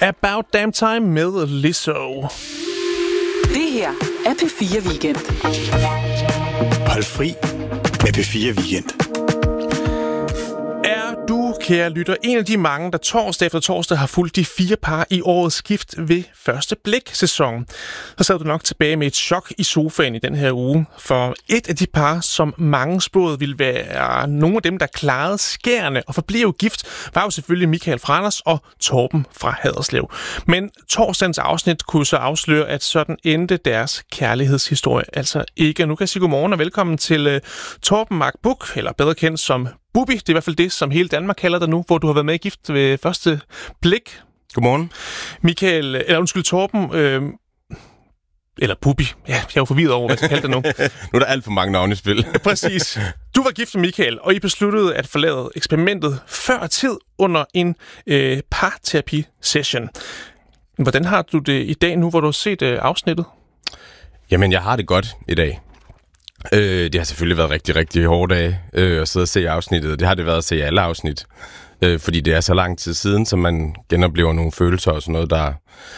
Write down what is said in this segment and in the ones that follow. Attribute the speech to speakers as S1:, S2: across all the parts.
S1: About Damn Time med Lizzo.
S2: Det her er P4 Weekend.
S3: Hold fri med P4 Weekend.
S1: Er du, kære lytter, en af de mange, der torsdag efter torsdag har fulgt de 4 par i årets skift ved første blik-sæson, så sad du nok tilbage med et chok i sofaen i den her uge. For et af de par, som mange spåede ville være nogle af dem, der klarede skærene og forblev gift, var jo selvfølgelig Michael fra Randers og Torben fra Haderslev. Men torsdagens afsnit kunne så afsløre, at sådan endte deres kærlighedshistorie altså ikke. Nu kan jeg sige godmorgen og velkommen til Torben Mark Buch, eller bedre kendt som Bubi. Det er i hvert fald det, som hele Danmark kalder dig nu, hvor du har været med i gift ved første blik.
S3: Godmorgen.
S1: Torben, eller Bubi. Ja, jeg er jo forvirret over, hvad jeg skal kalde det nu.
S3: Nu er der alt for mange navne i spil.
S1: Præcis. Du var gift med Michael, og I besluttede at forlade eksperimentet før tid under en parterapi-session. Hvordan har du det i dag nu, hvor du har set afsnittet?
S3: Jamen, jeg har det godt i dag. Det har selvfølgelig været rigtig, rigtig hårde dage at sidde og se afsnittet. Det har det været at se alle afsnit. Fordi det er så lang tid siden, så man genoplever nogle følelser og sådan noget, der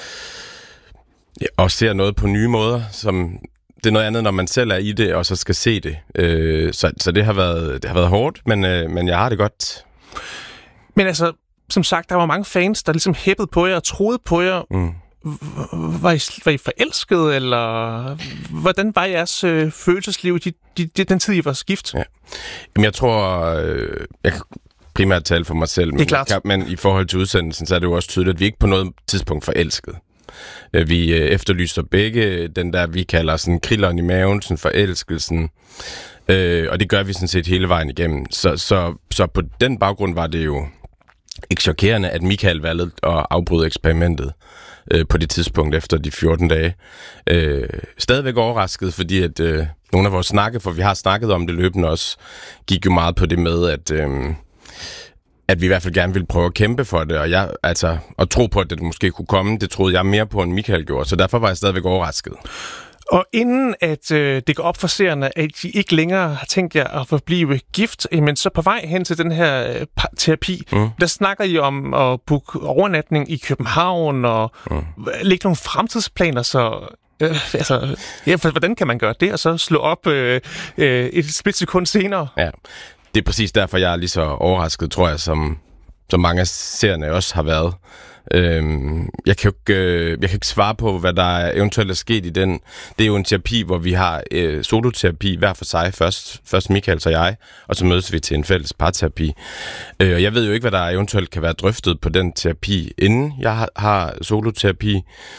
S3: og ser noget på nye måder. Det er noget andet, når man selv er i det, og så skal se det. Så det har været hårdt, men jeg har det godt.
S1: Men altså, som sagt, der var mange fans, der ligesom hæppede på jer og troede på jer. Mm. Var I forelskede, eller hvordan var jeres følelsesliv den tid, I var skift? Ja.
S3: Jamen, jeg tror, jeg kan primært tale for mig selv, men i forhold til udsendelsen, så er det jo også tydeligt, at vi ikke på noget tidspunkt forelskede. Vi efterlyser begge den der, vi kalder sådan krilleren i maven, sådan forelskelsen, og det gør vi sådan set hele vejen igennem. Så på den baggrund var det jo ikke chokerende, at Michael valgte at afbryde eksperimentet på det tidspunkt efter de 14 dage. Stadigvæk overrasket, fordi at nogle af vores snakke, for vi har snakket om det løbende også, gik jo meget på det med, at vi i hvert fald gerne ville prøve at kæmpe for det, og tro på, at det måske kunne komme, det troede jeg mere på, end Michael gjorde, så derfor var jeg stadigvæk overrasket.
S1: Og inden at det går op for seerne, at I ikke længere har tænkt jer at forblive gift, men så på vej hen til den her terapi, der snakker I om at booke overnatning i København og lægge nogle fremtidsplaner, så hvordan kan man gøre det, og så slå op et splitsekund senere? Ja,
S3: det er præcis derfor, jeg er lige så overrasket, tror jeg, som mange af seerne også har været. Jeg kan ikke svare på, hvad der eventuelt er sket i den. Det er jo en terapi, hvor vi har soloterapi hver for sig. Først Michael og jeg, og så mødes vi til en fælles parterapi. Og jeg ved jo ikke, hvad der eventuelt kan være drøftet på den terapi, inden jeg har soloterapi.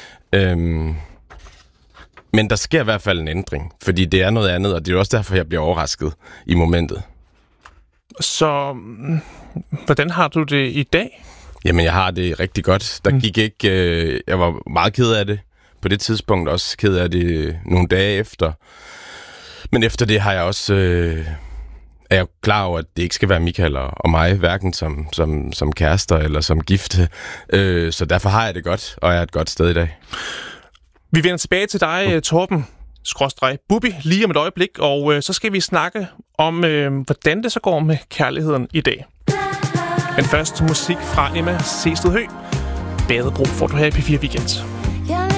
S3: Men der sker i hvert fald en ændring, fordi det er noget andet, og det er også derfor, jeg bliver overrasket i momentet.
S1: Så hvordan har du det i dag?
S3: Jamen, jeg har det rigtig godt. Der gik ikke... jeg var meget ked af det på det tidspunkt, også ked af det nogle dage efter. Men efter det har jeg også... er jeg klar over, at det ikke skal være Michael og mig, hverken som kærester eller som gifte. Så derfor har jeg det godt, og jeg er et godt sted i dag.
S1: Vi vender tilbage til dig, Torben _Bubi, lige om et øjeblik, og så skal vi snakke om, hvordan det så går med kærligheden i dag. Men først musik fra Emma Sestedhøj. Badebro får du her i P4 Weekend.